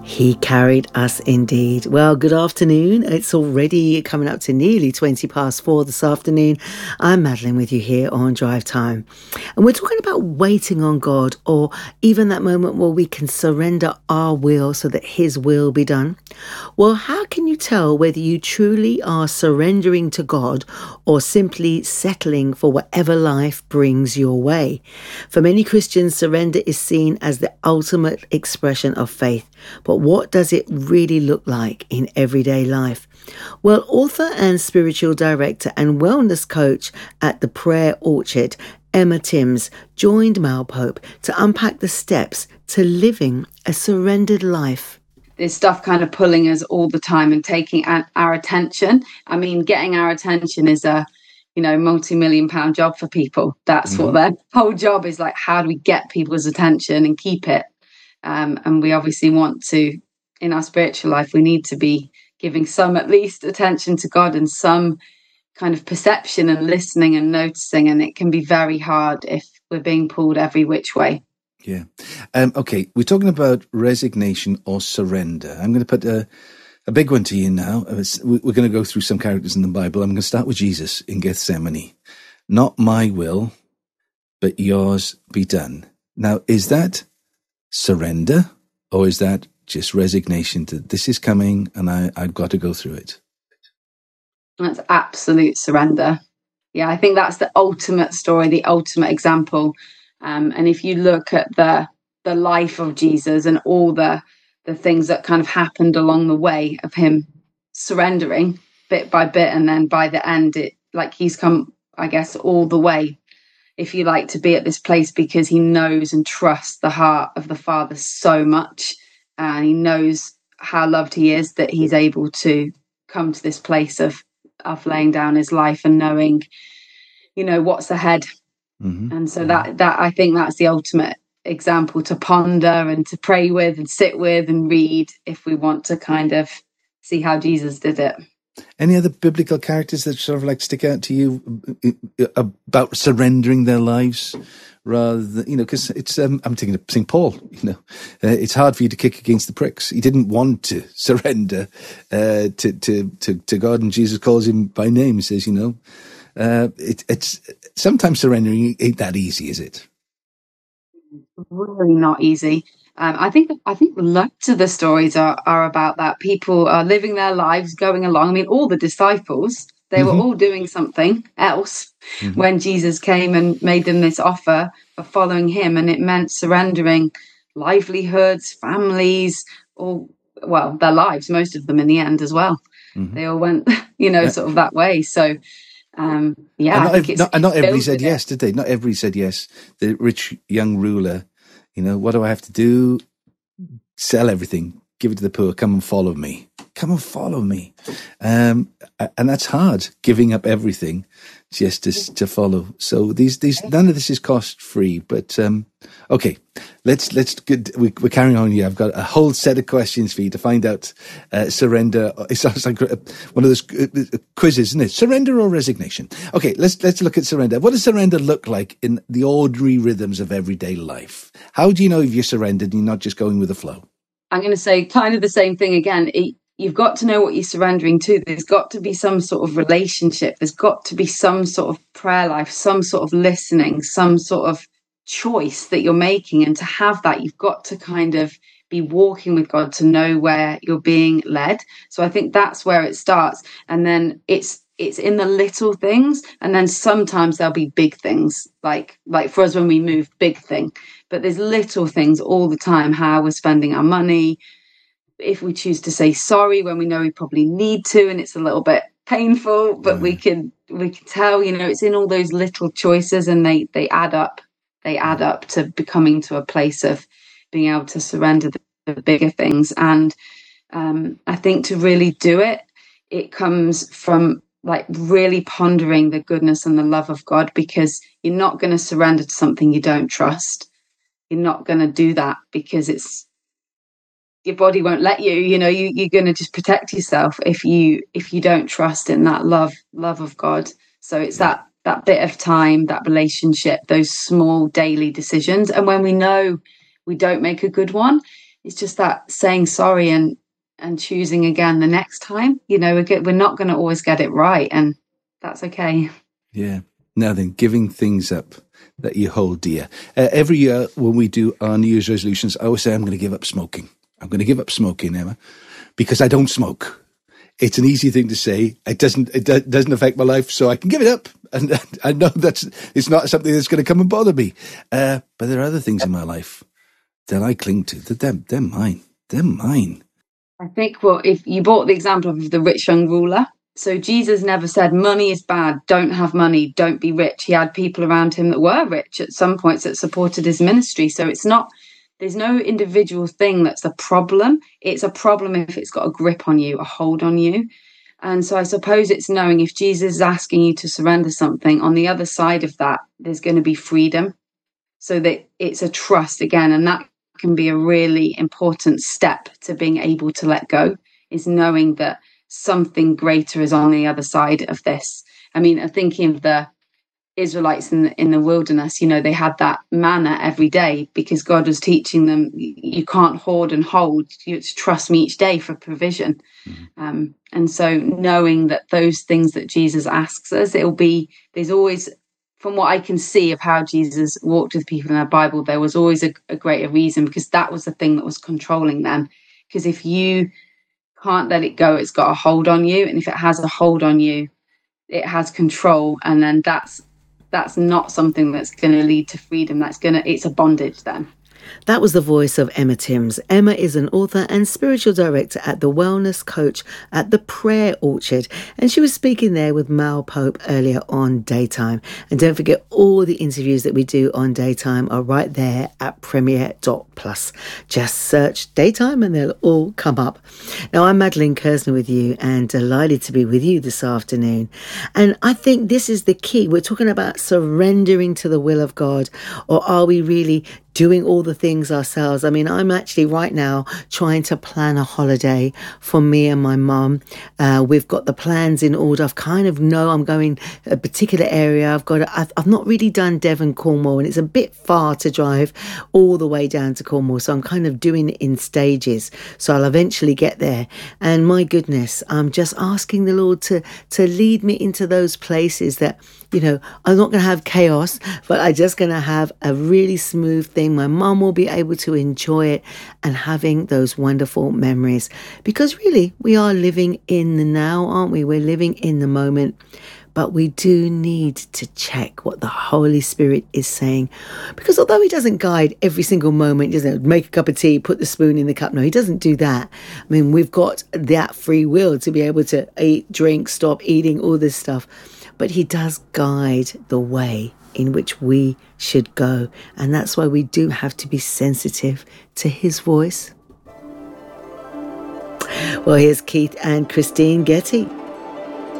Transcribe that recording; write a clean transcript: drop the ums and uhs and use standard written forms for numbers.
He carried us indeed. Well, good afternoon. It's already coming up to nearly 4:20 this afternoon. I'm Madeline with you here on Drive Time. And we're talking about waiting on God, or even that moment where we can surrender our will so that His will be done. Well, how can you tell whether you truly are surrendering to God or simply settling for whatever life brings your way? For many Christians, surrender is seen as the ultimate expression of faith. But what does it really look like in everyday life? Well, author and spiritual director and wellness coach at the Prayer Orchard, Emma Timms, joined Mal Pope to unpack the steps to living a surrendered life. There's stuff kind of pulling us all the time and taking our attention. I mean, getting our attention is a multi-million pound job for people. That's what their whole job is, like, how do we get people's attention and keep it? And we obviously want to, in our spiritual life, we need to be giving some at least attention to God and some kind of perception and listening and noticing. And it can be very hard if we're being pulled every which way. Yeah. Okay, we're talking about resignation or surrender. I'm going to put a big one to you now. We're going to go through some characters in the Bible. I'm going to start with Jesus in Gethsemane. Not my will, but yours be done. Now, is that surrender, or is that just resignation to this is coming and I've got to go through it? That's absolute surrender. Yeah, I think that's the ultimate story, the ultimate example. And if you look at the life of Jesus and all the things that kind of happened along the way of him surrendering bit by bit, and then by the end, he's come, I guess, all the way, if you like, to be at this place because he knows and trusts the heart of the Father so much. And he knows how loved he is, that he's able to come to this place of laying down his life and knowing, what's ahead. Mm-hmm. And so that I think that's the ultimate example to ponder and to pray with and sit with and read if we want to kind of see how Jesus did it. Any other biblical characters that sort of like stick out to you about surrendering their lives rather than, because it's, I'm thinking of St. Paul, it's hard for you to kick against the pricks. He didn't want to surrender to God, and Jesus calls him by name. He says, it's sometimes surrendering ain't that easy, is it? Really not easy. I think lots of the stories are about that. People are living their lives, going along. I mean, all the disciples, they were all doing something else when Jesus came and made them this offer of following him. And it meant surrendering livelihoods, families, their lives, most of them in the end as well. They all went, sort of that way. So, and not everybody said yes, did they? Not everybody said yes. The rich young ruler, what do I have to do? Sell everything, give it to the poor, come and follow me. Come and follow me. And that's hard, giving up everything just to follow. So these none of this is cost free, but okay, we're carrying on here. I've got a whole set of questions for you to find out surrender. It sounds like one of those quizzes, isn't it? Surrender or resignation? Okay, let's look at surrender. What does surrender look like in the ordinary rhythms of everyday life? How do you know if you're surrendered and you're not just going with the flow? I'm going to say kind of the same thing again. You've got to know what you're surrendering to. There's got to be some sort of relationship. There's got to be some sort of prayer life, some sort of listening, some sort of choice that you're making. And to have that, you've got to kind of be walking with God to know where you're being led. So I think that's where it starts. And then it's in the little things. And then sometimes there'll be big things, like for us when we move, big thing. But there's little things all the time, how we're spending our money, if we choose to say sorry when we know we probably need to, and it's a little bit painful, but we can tell, it's in all those little choices, and they add up. They add up to becoming to a place of being able to surrender the bigger things. And I think to really do it, it comes from really pondering the goodness and the love of God, because you're not going to surrender to something you don't trust. You're not going to do that because your body won't let you. You're going to just protect yourself if you don't trust in that love of God. So it's that bit of time, that relationship, those small daily decisions. And when we know we don't make a good one, it's just that saying sorry and choosing again the next time. You know, we're not going to always get it right, and that's okay. Yeah. Now then, giving things up that you hold dear. Every year when we do our New Year's resolutions, I always say, I'm going to give up smoking. I'm going to give up smoking, Emma, because I don't smoke. It's an easy thing to say. It doesn't affect my life, so I can give it up. And I know it's not something that's going to come and bother me. But there are other things in my life that I cling to. They're mine. They're mine. I think, well, if you brought the example of the rich young ruler, so Jesus never said money is bad, don't have money, don't be rich. He had people around him that were rich at some points that supported his ministry. So there's no individual thing that's a problem. It's a problem if it's got a grip on you, a hold on you. And so I suppose it's knowing if Jesus is asking you to surrender something, on the other side of that, there's going to be freedom. So that it's a trust again. And that can be a really important step to being able to let go, is knowing that something greater is on the other side of this. I mean, I'm thinking of the Israelites in the wilderness. You know, they had that manna every day because God was teaching them, you can't hoard and hold, you trust me each day for provision. And so knowing that those things that Jesus asks us, there's always, from what I can see of how Jesus walked with people in the Bible, there was always a greater reason, because that was the thing that was controlling them. Because if you can't let it go, it's got a hold on you. And if it has a hold on you, it has control. And then that's not something that's going to lead to freedom. It's a bondage then. That was the voice of Emma Timms. Emma is an author and spiritual director at the Wellness Coach at the Prayer Orchard. And she was speaking there with Mal Pope earlier on Daytime. And don't forget, all the interviews that we do on Daytime are right there at premier.plus. Just search Daytime and they'll all come up. Now, I'm Madeline Kersner with you, and delighted to be with you this afternoon. And I think this is the key. We're talking about surrendering to the will of God, or are we really doing all the things ourselves? I mean, I'm actually right now trying to plan a holiday for me and my mum. We've got the plans in order. I've kind of know I'm going a particular area. I've not really done Devon, Cornwall, and it's a bit far to drive all the way down to Cornwall. So I'm kind of doing it in stages. So I'll eventually get there. And my goodness, I'm just asking the Lord to lead me into those places that, you know, I'm not going to have chaos, but I'm just going to have a really smooth thing. My mum will be able to enjoy it and having those wonderful memories. Because really, we are living in the now, aren't we? We're living in the moment. But we do need to check what the Holy Spirit is saying. Because although he doesn't guide every single moment, he doesn't make a cup of tea, put the spoon in the cup. No, he doesn't do that. I mean, we've got that free will to be able to eat, drink, stop eating, all this stuff. But he does guide the way in which we should go. And that's why we do have to be sensitive to his voice. Well, here's Keith and Christine Getty.